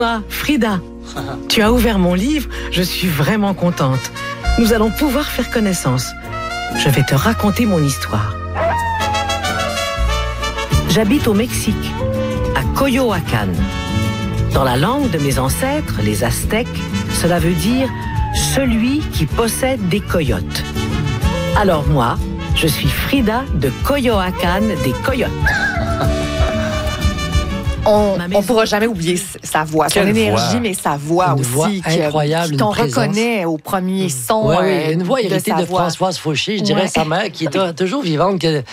Ah, Frida, tu as ouvert mon livre, je suis vraiment contente. Nous allons pouvoir faire connaissance. Je vais te raconter mon histoire. J'habite au Mexique, à Coyoacán. Dans la langue de mes ancêtres, les Aztèques, cela veut dire « celui qui possède des coyotes ». Alors moi, je suis Frida de Coyoacán des Coyotes. On ne pourra jamais oublier sa voix, son énergie, mais sa voix une aussi. Voix incroyable, qu'on une présence. Reconnaît au premier son. Oui, une voix héritée de voix. Françoise Fauché, je dirais, sa mère, qui est toujours vivante, que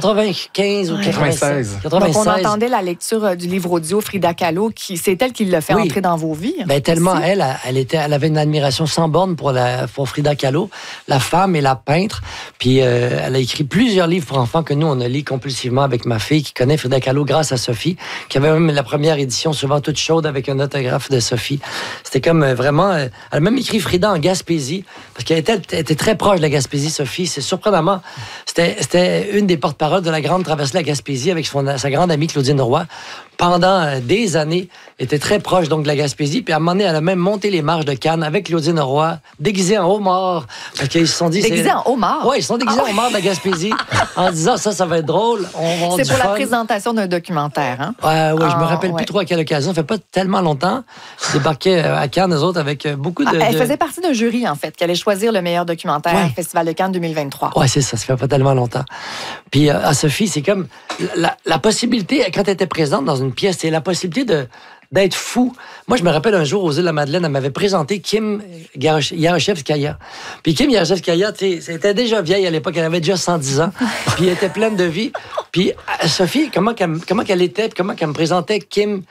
95 ou 96. Donc, on entendait la lecture du livre audio Frida Kahlo, c'est elle qui l'a fait entrer dans vos vies. Ben, tellement elle avait une admiration sans borne pour Frida Kahlo, la femme et la peintre. Puis elle a écrit plusieurs livres pour enfants que nous, on a lu compulsivement avec ma fille, qui connaît Frida Kahlo grâce à Sophie, qui avait même la première édition, souvent toute chaude, avec un autographe de Sophie. C'était comme vraiment... elle a même écrit Frida en Gaspésie, parce qu'elle était très proche de la Gaspésie, Sophie. C'est surprenamment... C'était une des porte-paroles de la grande traversée de la Gaspésie avec sa grande amie Claudine Roy. Pendant des années, était très proche donc de la Gaspésie. Puis à un moment donné, elle a même monté les marches de Cannes avec Claudine Roy, déguisée en homard. Parce qu'ils se sont dit... Déguisée en homard? Oui, ils se sont déguisés en homard de la Gaspésie en disant ça va être drôle. C'est pour la présentation d'un documentaire, hein? Oui, je me rappelle plus trop à quelle occasion. Ça fait pas tellement longtemps. Je débarquais à Cannes, eux autres, avec beaucoup de... Elle faisait partie d'un jury, en fait, qui allait choisir le meilleur documentaire Festival de Cannes 2023. Oui, c'est ça. Ça fait pas tellement longtemps. Puis à Sophie, c'est comme la possibilité, quand elle était présente dans une pièce, c'est la possibilité d'être fou. Moi, je me rappelle un jour, aux Îles-de-la-Madeleine, elle m'avait présenté Kim Yaroshevskaya. Puis Kim Yaroshevskaya, c'était déjà vieille à l'époque, elle avait déjà 110 ans, puis elle était pleine de vie. Puis Sophie, comment qu'elle était, puis comment qu'elle me présentait Kim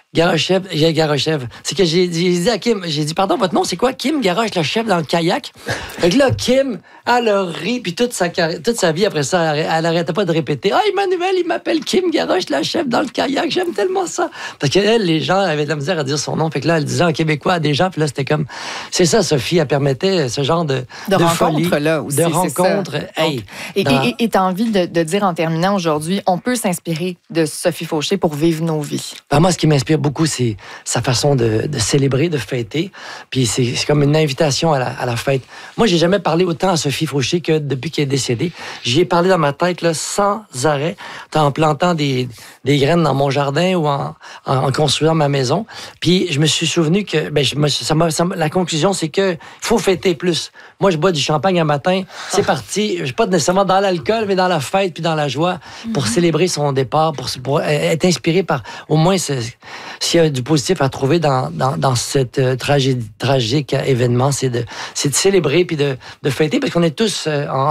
Garoshev. C'est que j'ai dit à Kim, pardon, votre nom, c'est quoi? Kim Garoche, le chef dans le kayak. Fait que là, Kim, elle a ri, puis toute sa vie, après ça, elle arrêtait pas de répéter. « Ah, Emmanuel, il m'appelle Kim Garoche, la chef dans le kayak. J'aime tellement ça. » Parce qu'elle, les gens avaient de la misère à dire son nom. Fait que là, elle disait en québécois à des gens, puis là, c'était comme... C'est ça, Sophie, elle permettait ce genre de folie. Là aussi, de rencontre. Hey, et t'as envie de dire en terminant aujourd'hui, on peut s'inspirer de Sophie Fauché pour vivre nos vies. Ben, moi, ce qui m'inspire beaucoup, c'est sa façon de célébrer, de fêter. Puis c'est comme une invitation à la fête. Moi, j'ai jamais parlé autant à Sophie Fauché que depuis qu'elle est décédée. J'y ai parlé dans ma tête là, sans arrêt, en plantant des graines dans mon jardin ou en construisant ma maison. Puis je me suis souvenu que la conclusion, c'est que faut fêter plus. Moi, je bois du champagne un matin, c'est parti. Je suis pas nécessairement dans l'alcool, mais dans la fête puis dans la joie pour célébrer son départ, pour être inspiré par au moins s'il y a du positif à trouver dans cette tragique événement, c'est de célébrer puis de fêter, parce qu'on est tous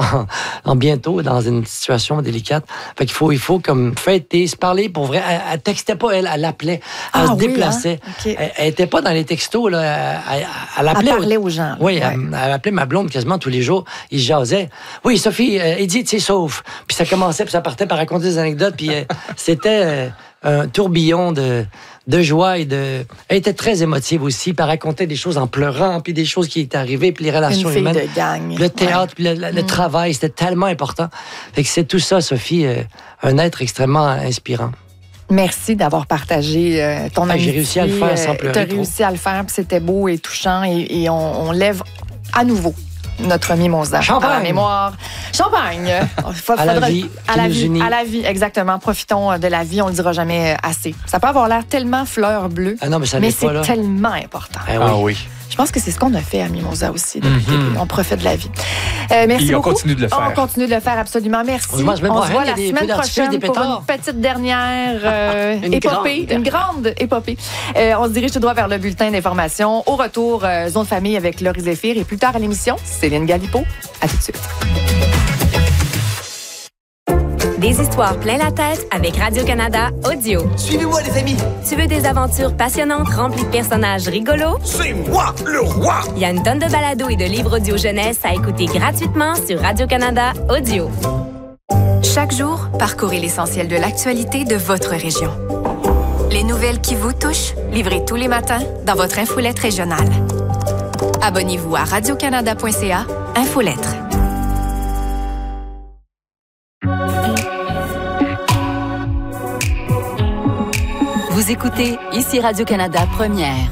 en bientôt dans une situation délicate. Fait qu'il faut comme fêter, se parler pour vrai. Elle textait pas, elle appelait, elle se déplaçait. Hein? Okay. Elle était pas dans les textos, là. Elle appelait. Elle parlait aux gens. Oui, elle appelait ma blonde quasiment tous les jours. Ils se jasaient. Oui, Sophie, Edith, c'est sauf. Puis ça commençait, puis ça partait par raconter des anecdotes, puis c'était un tourbillon de joie et de... Elle était très émotive aussi, puis elle racontait des choses en pleurant, puis des choses qui étaient arrivées, puis les relations humaines. Une fille de gang. Le théâtre, puis le travail, c'était tellement important. Fait que c'est tout ça, Sophie, un être extrêmement inspirant. Merci d'avoir partagé ton amitié. J'ai réussi à le faire sans pleurer. Tu as réussi à le faire, puis c'était beau et touchant, et on lève à nouveau notre mimosa. Champagne. À la mémoire. Champagne. À la vie. À la vie, exactement. Profitons de la vie, on le dira jamais assez. Ça peut avoir l'air tellement fleur bleue, mais c'est tellement important. Oui. Je pense que c'est ce qu'on a fait à Mimosa aussi. On profite de la vie. Merci beaucoup. On continue de le faire. On continue de le faire, absolument. Merci. On se voit la semaine prochaine pour une petite dernière épopée, une grande épopée. On se dirige tout droit vers le bulletin d'information. Au retour, Zone Famille avec Laurie Zéphir. Et plus tard à l'émission, Céline Galipo. À tout de suite. Des histoires plein la tête avec Radio-Canada Audio. Suivez-moi, les amis. Tu veux des aventures passionnantes remplies de personnages rigolos? C'est moi, le roi! Il y a une tonne de balados et de livres audio jeunesse à écouter gratuitement sur Radio-Canada Audio. Chaque jour, parcourez l'essentiel de l'actualité de votre région. Les nouvelles qui vous touchent, livrées tous les matins dans votre infolette régionale. Abonnez-vous à radiocanada.ca, Infolettre. Vous écoutez ici Radio-Canada Première.